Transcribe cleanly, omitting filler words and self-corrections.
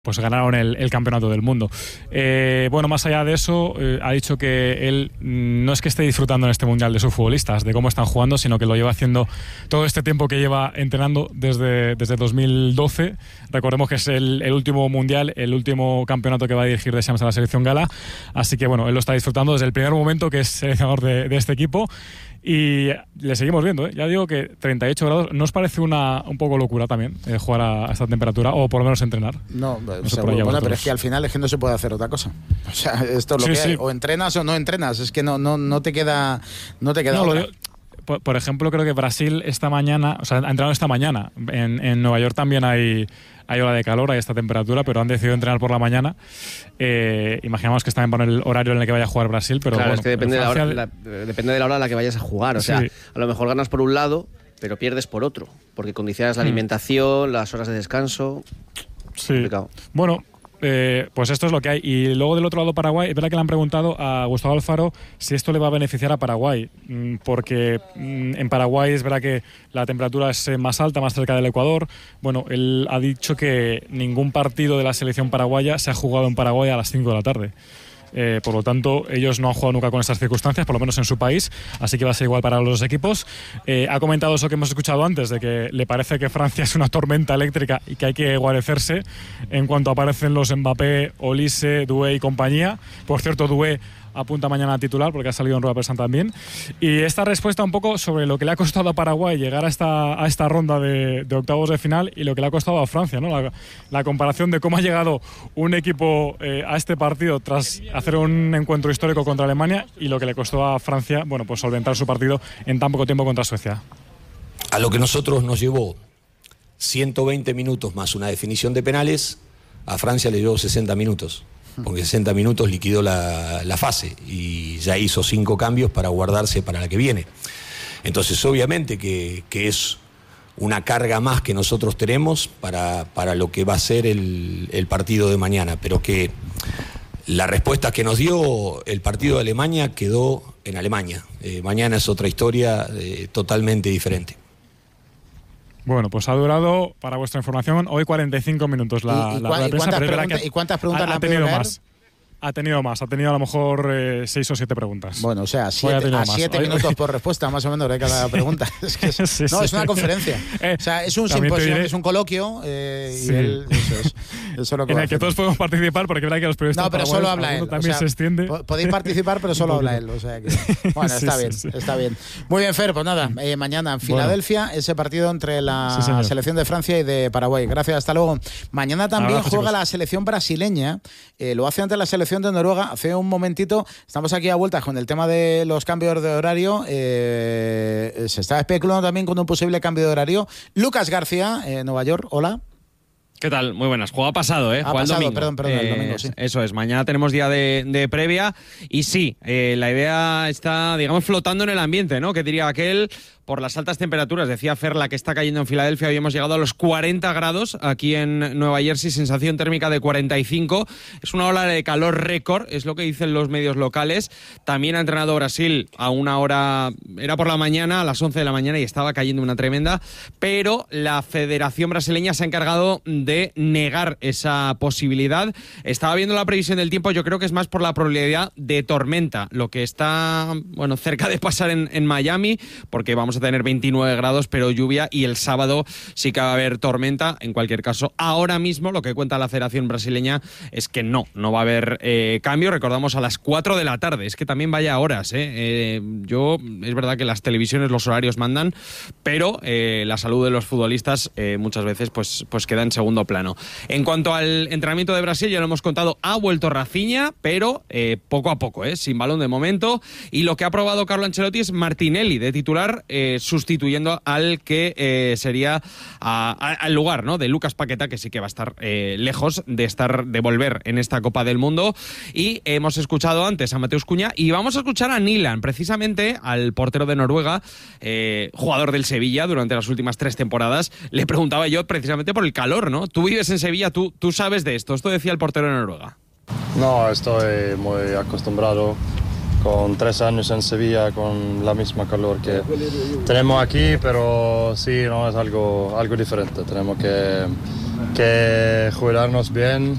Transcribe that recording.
pues ganaron el campeonato del mundo. Bueno, más allá de eso, ha dicho que él no es que esté disfrutando en este mundial de sus futbolistas, de cómo están jugando, sino que lo lleva haciendo todo este tiempo que lleva entrenando desde 2012. Recordemos que es el último mundial, el último campeonato que va a dirigir Deschamps a la selección gala, así que bueno, él lo está disfrutando desde el primer momento que es seleccionador de este equipo. Y le seguimos viendo, ¿eh? Ya digo que 38 grados, ¿no os parece un poco locura también jugar a esta temperatura o por lo menos entrenar? No, pero es que al final es que no se puede hacer otra cosa. O sea, esto es lo que hay. O entrenas o no entrenas, es que no te queda otra. Por ejemplo, creo que Brasil esta mañana, o sea, ha entrenado esta mañana. En Nueva York también hay ola de calor, hay esta temperatura, pero han decidido entrenar por la mañana. Imaginamos que están para el horario en el que vaya a jugar Brasil, pero claro, bueno, es que depende de la hora a la que vayas a jugar. O sea, a lo mejor ganas por un lado, pero pierdes por otro, porque condicionas la alimentación, las horas de descanso. Sí. Complicado. Bueno, pues esto es lo que hay. Y luego del otro lado Paraguay, es verdad que le han preguntado a Gustavo Alfaro si esto le va a beneficiar a Paraguay, porque en Paraguay es verdad que la temperatura es más alta, más cerca del Ecuador. Bueno, él ha dicho que ningún partido de la selección paraguaya se ha jugado en Paraguay a las 5 de la tarde. Por lo tanto, ellos no han jugado nunca con estas circunstancias, por lo menos en su país, así que va a ser igual para los dos equipos. Ha comentado eso que hemos escuchado antes, de que le parece que Francia es una tormenta eléctrica y que hay que guarecerse en cuanto aparecen los Mbappé, Olise, Doué y compañía. Por cierto, Doué apunta mañana a titular porque ha salido en rueda de prensa también. Y esta respuesta un poco sobre lo que le ha costado a Paraguay llegar a esta ronda de octavos de final y lo que le ha costado a Francia, ¿no? La comparación de cómo ha llegado un equipo a este partido tras hacer un encuentro histórico contra Alemania y lo que le costó a Francia, bueno, pues solventar su partido en tan poco tiempo contra Suecia. A lo que nosotros nos llevó 120 minutos más una definición de penales, a Francia le llevó 60 minutos. Porque 60 minutos liquidó la fase y ya hizo 5 cambios para guardarse para la que viene. Entonces, obviamente que es una carga más que nosotros tenemos para lo que va a ser el partido de mañana, pero que la respuesta que nos dio el partido de Alemania quedó en Alemania. Mañana es otra historia totalmente diferente. Bueno, pues ha durado, para vuestra información, hoy 45 minutos la rueda de prensa. ¿Y cuántas preguntas le ha han tenido pedido más? Ha tenido a lo mejor 6 o 7 preguntas. Bueno, o sea, 7 minutos por respuesta, más o menos, de cada pregunta. Es que es una conferencia. O sea, es un simposio, es un coloquio, y él, eso es lo que en el que todos podemos participar, porque es verdad que los periodistas. No, pero solo habla él. También se extiende. Podéis participar, pero solo habla él. O sea que, bueno, está bien. Muy bien, Fer, pues nada, mañana en Filadelfia, ese partido entre la selección de Francia y de Paraguay. Gracias, hasta luego. Mañana también juega la selección brasileña, lo hace ante la selección de Noruega. Hace un momentito estamos aquí a vueltas con el tema de los cambios de horario. Se está especulando también con un posible cambio de horario. Lucas García, Nueva York, hola. ¿Qué tal? Muy buenas. Juega pasado, ¿eh? Juega el domingo. Perdón, el domingo, sí. Eso es. Mañana tenemos día de previa y sí, la idea está, digamos, flotando en el ambiente, ¿no? Que diría aquel, por las altas temperaturas. Decía Fer, la que está cayendo en Filadelfia, hoy hemos llegado a los 40 grados aquí en Nueva Jersey, sensación térmica de 45. Es una ola de calor récord, es lo que dicen los medios locales. También ha entrenado Brasil a una hora, era por la mañana, a las 11 de la mañana, y estaba cayendo una tremenda, pero la Federación Brasileña se ha encargado de negar esa posibilidad. Estaba viendo la previsión del tiempo, yo creo que es más por la probabilidad de tormenta, lo que está, bueno, cerca de pasar en Miami, porque vamos a tener 29 grados, pero lluvia, y el sábado sí que va a haber tormenta. En cualquier caso, ahora mismo lo que cuenta la Federación Brasileña es que no va a haber cambio. Recordamos a las 4 de la tarde, es que también vaya horas, es verdad que las televisiones, los horarios mandan, pero la salud de los futbolistas muchas veces pues queda en segundo plano. En cuanto al entrenamiento de Brasil, ya lo hemos contado, ha vuelto Rafinha, pero poco a poco, sin balón de momento, y lo que ha probado Carlo Ancelotti es Martinelli de titular, sustituyendo al que sería al lugar, ¿no?, de Lucas Paquetá, que sí que va a estar lejos de volver en esta Copa del Mundo. Y hemos escuchado antes a Mateus Cunha y vamos a escuchar a Nilan, precisamente al portero de Noruega, jugador del Sevilla durante las últimas 3 temporadas. Le preguntaba yo precisamente por el calor, ¿no? Tú vives en Sevilla, tú sabes de esto. Esto decía el portero de Noruega. No, estoy muy acostumbrado. Con 3 años en Sevilla, con la misma calor que tenemos aquí, pero sí, no es algo diferente. Tenemos que que jugarnos bien,